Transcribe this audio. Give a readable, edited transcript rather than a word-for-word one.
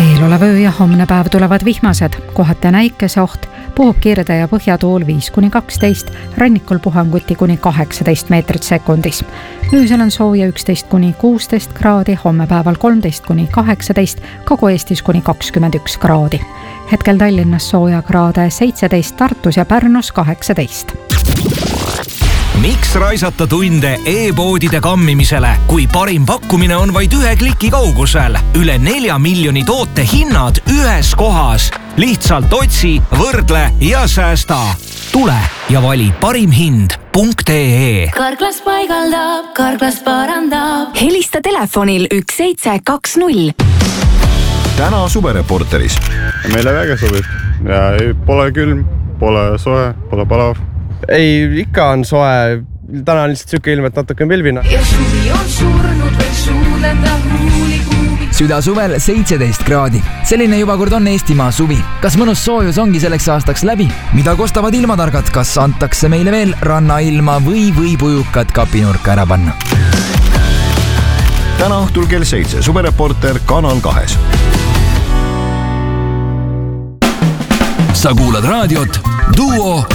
Eelolev öö ja homne päev tulevad vihmased, kohati näikeseoht, puhub kirde ja põhjatuul 5-12, rannikul puhanguti kuni 18 meetrit sekundis. Öösel on sooja 11-16 kraadi, homme päeval 13-18, Kagu-Eestis kuni 21 kraadi. Hetkel Tallinnas sooja kraade 17, Tartus ja Pärnus 18. Miks raisata tunde e-poodide kammimisele, kui parim pakkumine on vaid 1 kliki kaugusel? Üle 4 miljoni toote hinnad ühes kohas. Lihtsalt otsi, võrdle ja säästa. Tule ja vali parimhind.ee. Karklas paigaldab, Karklas parandab. Helista telefonil 1720. Täna suvereporteris. Meile väga sobib ja pole külm, pole soe, pole palav. Ei, ikka on soe. Täna on lihtsalt süke ilm, et natuke pilvina. Ja suvi on surnud veel suulenda huulikuubi. Süda suvel 17 kraadi. Selline juba kord on Eestimaa suvi. Kas mõnus soojus ongi selleks aastaks läbi? Mida kostavad ilmatargad? Kas antakse meile veel rannailma või võib ujukad kapinurka ära panna? Täna õhtul kell 7 suvereporter Kanal 2. Sa kuulad raadiot Duo